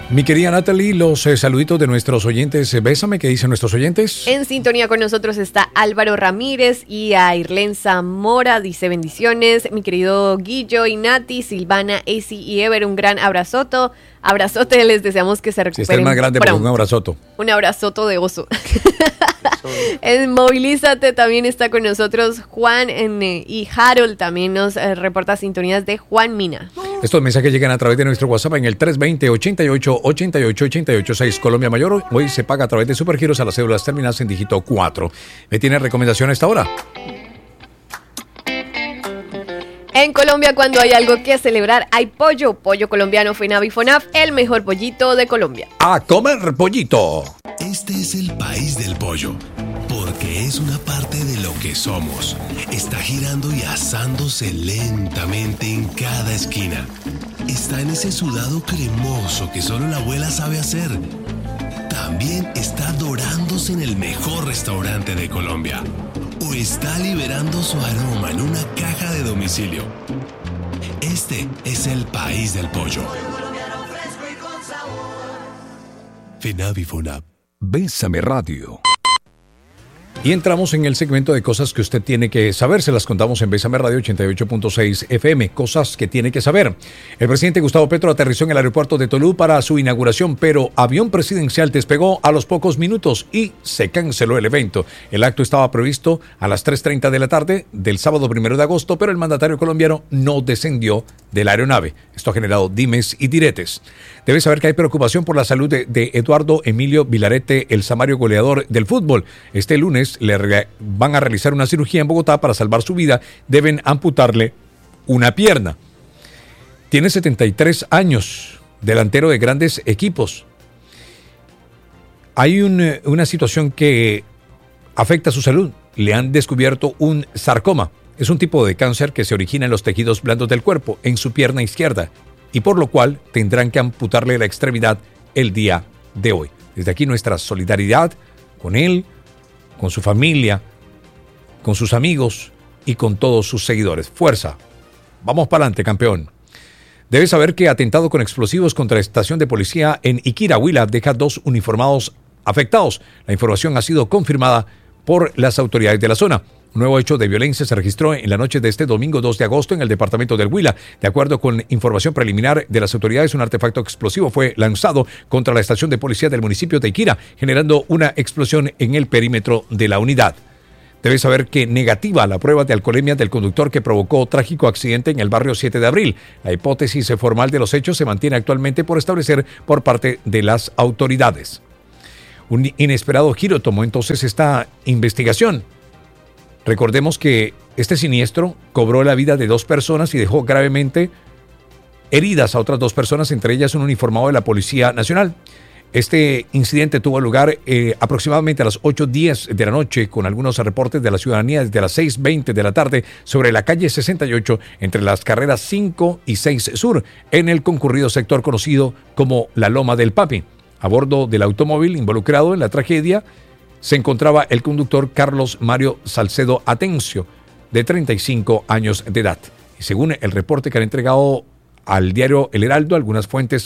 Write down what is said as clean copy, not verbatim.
Mi querida Natalie, los saluditos de nuestros oyentes. Bésame, ¿qué dicen nuestros oyentes? En sintonía con nosotros está Álvaro Ramírez y a Irlen Zamora, dice bendiciones. Mi querido Guillo y Nati, Silvana, AC y Ever, un gran abrazote, les deseamos que se recuperen. Si está el más grande, pues un abrazoto. Un abrazoto de oso. En Movilízate también está con nosotros Juan y Harold también nos reporta sintonías de Juan Mina. Estos mensajes llegan a través de nuestro WhatsApp en el 320-88-88-886 Colombia Mayor. Hoy se paga a través de Supergiros a las cédulas terminadas en dígito 4. ¿Me tiene recomendación a esta hora? En Colombia, cuando hay algo que celebrar, hay pollo. Pollo colombiano Fenavi Fonaf, el mejor pollito de Colombia. ¡A comer pollito! Este es el país del pollo, porque es una parte de lo que somos. Está girando y asándose lentamente en cada esquina. Está en ese sudado cremoso que solo la abuela sabe hacer. También está dorándose en el mejor restaurante de Colombia. O está liberando su aroma en una caja de domicilio. Este es el país del pollo. Fenavi Fonab. Bésame Radio. Y entramos en el segmento de cosas que usted tiene que saber. Se las contamos en Bésame Radio 88.6 FM. Cosas que tiene que saber. El presidente Gustavo Petro aterrizó en el aeropuerto de Tolú para su inauguración, pero avión presidencial despegó a los pocos minutos y se canceló el evento. El acto estaba previsto a las 3:30 de la tarde del sábado 1 de agosto, pero el mandatario colombiano no descendió de la aeronave. Esto ha generado dimes y diretes. Debe saber que hay preocupación por la salud de Eduardo Emilio Vilarete, el samario goleador del fútbol. Este lunes le van a realizar una cirugía en Bogotá para salvar su vida. Deben amputarle una pierna. Tiene 73 años, delantero de grandes equipos. Hay una situación que afecta su salud. Le han descubierto un sarcoma. Es un tipo de cáncer que se origina en los tejidos blandos del cuerpo, en su pierna izquierda, y por lo cual tendrán que amputarle la extremidad el día de hoy. Desde aquí nuestra solidaridad con él, con su familia, con sus amigos y con todos sus seguidores. Fuerza. Vamos para adelante, campeón. Debes saber que atentado con explosivos contra la estación de policía en Iquira, Huila, deja 2 uniformados afectados. La información ha sido confirmada por las autoridades de la zona. Un nuevo hecho de violencia se registró en la noche de este domingo 2 de agosto en el departamento del Huila. De acuerdo con información preliminar de las autoridades, un artefacto explosivo fue lanzado contra la estación de policía del municipio de Iquira, generando una explosión en el perímetro de la unidad. Debes saber que negativa la prueba de alcoholemia del conductor que provocó trágico accidente en el barrio 7 de abril. La hipótesis formal de los hechos se mantiene actualmente por establecer por parte de las autoridades. Un inesperado giro tomó entonces esta investigación. Recordemos que este siniestro cobró la vida de 2 personas y dejó gravemente heridas a otras 2 personas, entre ellas un uniformado de la Policía Nacional. Este incidente tuvo lugar aproximadamente a las 8:10 de la noche, con algunos reportes de la ciudadanía desde las 6:20 de la tarde sobre la calle 68 entre las carreras 5 y 6 Sur, en el concurrido sector conocido como la Loma del Papi. A bordo del automóvil involucrado en la tragedia se encontraba el conductor Carlos Mario Salcedo Atencio, de 35 años de edad. Y según el reporte que han entregado al diario El Heraldo, algunas fuentes